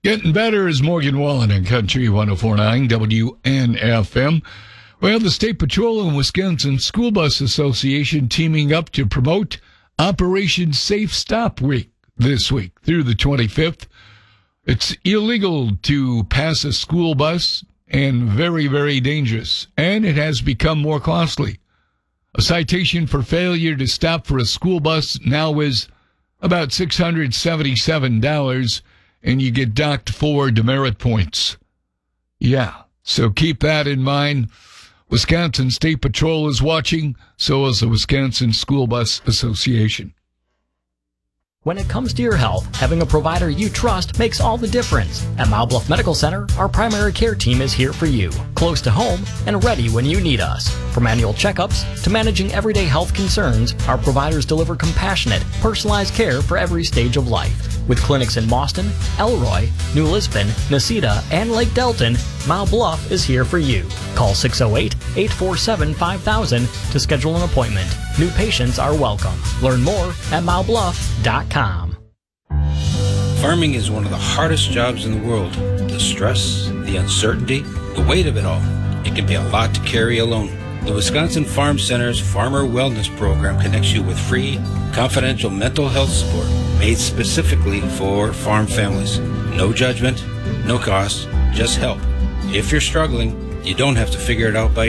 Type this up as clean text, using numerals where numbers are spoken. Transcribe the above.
Getting better is Morgan Wallen and Country 104.9 WNFM. Well, the State Patrol and Wisconsin School Bus Association teaming up to promote Operation Safe Stop Week this week through the 25th. It's illegal to pass a school bus and very, very dangerous, and it has become more costly. A citation for failure to stop for a school bus now is about $677, and you get docked 4 demerit points. Yeah, so keep that in mind. Wisconsin State Patrol is watching, so is the Wisconsin School Bus Association. When it comes to your health, having a provider you trust makes all the difference. At Mile Bluff Medical Center, our primary care team is here for you, close to home and ready when you need us. From annual checkups to managing everyday health concerns, our providers deliver compassionate, personalized care for every stage of life. With clinics in Boston, Elroy, New Lisbon, Necedah, and Lake Delton, Mile Bluff is here for you. Call 608-847-5000 to schedule an appointment. New patients are welcome. Learn more at milebluff.com. Farming is one of the hardest jobs in the world. The stress, the uncertainty, the weight of it all. It can be a lot to carry alone. The Wisconsin Farm Center's Farmer Wellness Program connects you with free, confidential mental health support made specifically for farm families. No judgment, no cost, just help. If you're struggling, you don't have to figure it out by